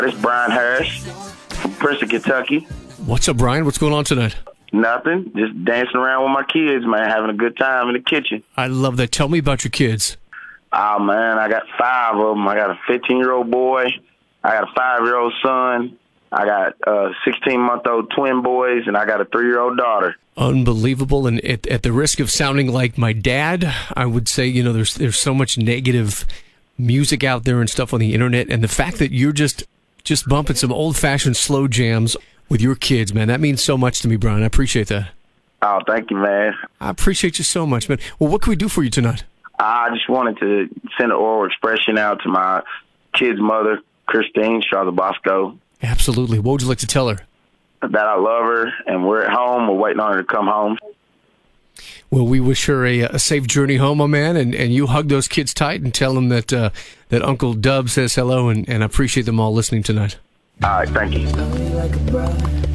This is Brian Harris from Princeton, Kentucky. What's up, Brian? What's going on tonight? Nothing. Just dancing around with my kids, man. Having a good time in the kitchen. I love that. Tell me about your kids. Oh, man, I got 5 of them. I got a 15-year-old boy. I got a 5-year-old son. I got 16-month-old twin boys, and I got a 3-year-old daughter. Unbelievable. And at the risk of sounding like my dad, I would say, you know, there's so much negative music out there and stuff on the internet, and the fact that you're just bumping some old-fashioned slow jams with your kids, man, that means so much to me, Brian. I appreciate that. Oh, thank you, man. I appreciate you so much, man. Well, what can we do for you tonight? I just wanted to send an oral expression out to my kid's mother, Christine Bosco. Absolutely. What would you like to tell her? That I love her, and we're at home. We're waiting on her to come home. Well, we wish her a safe journey home, my man, and you hug those kids tight and tell them that that Uncle Dub says hello, and I appreciate them all listening tonight. All right, thank you.